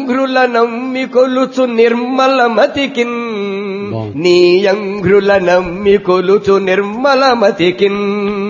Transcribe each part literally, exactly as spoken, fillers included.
నీయంఘ్రుల నమ్మి కొలుచు నిర్మల మతికిన్ నీయంఘ్రుల నమ్మి కొలుచు నిర్మల మతికిన్.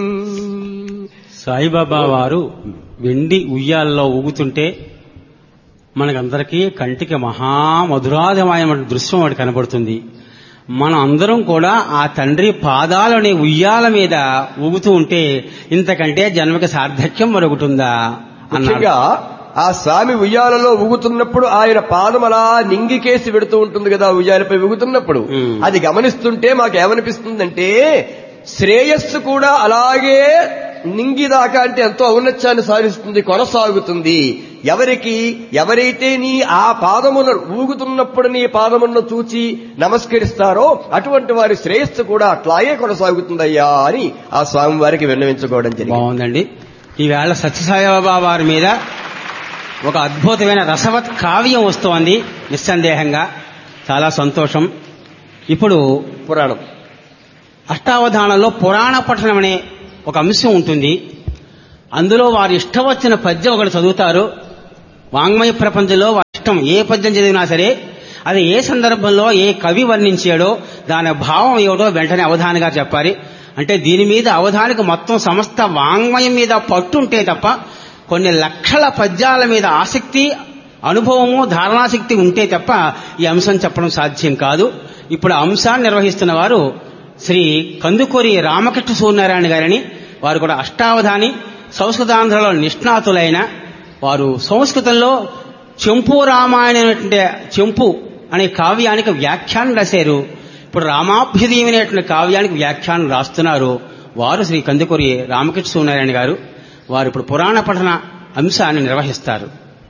సాయిబాబా వారు వెండి ఉయ్యాల్లో ఊగుతుంటే మనకందరికీ కంటికి మహామధురాధమైన దృశ్యం వాటి కనబడుతుంది. మనం అందరం కూడా ఆ తండ్రి పాదాలని ఉయ్యాల మీద ఊగుతూ ఉంటే ఇంతకంటే జన్మకి సార్థక్యం మరొకటుందా అన్నగా. ఆ స్వామి ఉయ్యాలలో ఊగుతున్నప్పుడు ఆయన పాదం అలా నింగికేసి పెడుతూ ఉంటుంది కదా ఉయ్యాలపై ఊగుతున్నప్పుడు. అది గమనిస్తుంటే మాకేమనిపిస్తుందంటే శ్రేయస్సు కూడా అలాగే నింగిదాకా అంటే ఎంతో ఔన్నత్యాన్ని సాధిస్తుంది, కొనసాగుతుంది. ఎవరికి ఎవరైతే నీ ఆ పాదమును ఊగుతున్నప్పుడు నీ పాదమును చూచి నమస్కరిస్తారో అటువంటి వారి శ్రేయస్సు కూడా అట్లాగే కొనసాగుతుందయ్యా అని ఆ స్వామి వారికి విన్నవించుకోవడం జరిగింది. బాగుందండి. ఈవేళ సత్యసాయిబాబా వారి మీద ఒక అద్భుతమైన రసవత్ కావ్యం వస్తోంది. నిస్సందేహంగా చాలా సంతోషం. ఇప్పుడు పురాణం అష్టావధానంలో పురాణ పఠనం అనే ఒక అంశం ఉంటుంది. అందులో వారి ఇష్టం వచ్చిన పద్యం ఒకటి చదువుతారు. వాంగ్మయ ప్రపంచంలో వారి ఇష్టం ఏ పద్యం చదివినా సరే అది ఏ సందర్భంలో ఏ కవి వర్ణించాడో దాని భావం ఏమిటో వెంటనే అవధానిగా చెప్పాలి. అంటే దీని మీద అవధానికి మొత్తం సమస్త వాంగ్మయం మీద పట్టుంటే తప్ప కొన్ని లక్షల పద్యాల మీద ఆసక్తి, అనుభవము, ధారణాశక్తి ఉంటే తప్ప ఈ అంశం చెప్పడం సాధ్యం కాదు. ఇప్పుడు ఆ అంశాన్ని నిర్వహిస్తున్న వారు శ్రీ కందుకూరి రామకృష్ణ సూర్యనారాయణ గారని. వారు కూడా అష్టావధాని, సంస్కృతాంధ్రలో నిష్ణాతులైన వారు. సంస్కృతంలో చెంపు రామాయణం చెంపు అనే కావ్యానికి వ్యాఖ్యానం రాశారు. ఇప్పుడు రామాభ్యుదయం అనేటువంటి కావ్యానికి వ్యాఖ్యానం రాస్తున్నారు వారు శ్రీ కందుకూరి రామకృష్ణ సూర్యనారాయణ గారు. వారు ఇప్పుడు పురాణ పఠన అంశాన్ని నిర్వహిస్తారు.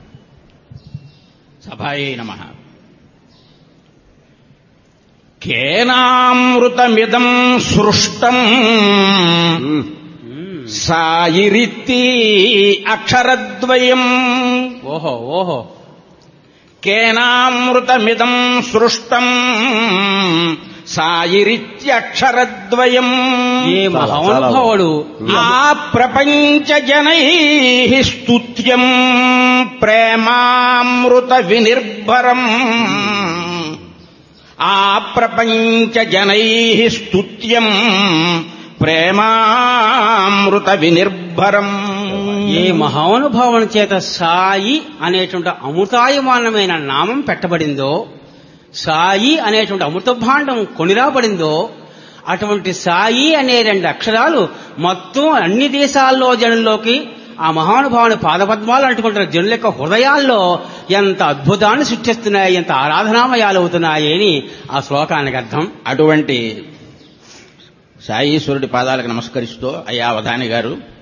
సభాయే నమః. కేనామృతమిదం సృష్టం సాయిరిత్తి అక్షరద్వయం. ఓహో ఓహో కేనామృతమిదం సృష్టం సాయిరిత్యక్షరద్వయం. ఏ మహానుభావుడు ఆ ప్రపంచ జనైః స్తుత్యం ప్రేమామృత వినిర్భరం. ఆ ప్రపంచ జనైః స్తుత్యం ప్రేమామృత వినిర్భరం. ఏ మహానుభావుని చేత సాయి అనేటువంటి అమృతాయమానమైన నామం పెట్టబడిందో, సాయి అనేటువంటి అమృత భాండం కొనిరాబడిందో, అటువంటి సాయి అనే రెండు అక్షరాలు మొత్తం అన్ని దేశాల్లో జనుల్లోకి ఆ మహానుభావుని పాదపద్మాలు అంటుకుంటున్న జనుల యొక్క హృదయాల్లో ఎంత అద్భుతాన్ని సృష్టిస్తున్నాయి, ఎంత ఆరాధనామయాలు అవుతున్నాయి అని ఆ శ్లోకానికి అర్థం. అటువంటి సాయీశ్వరుడి పాదాలకు నమస్కరిస్తూ అయ్యా అవధాని గారు,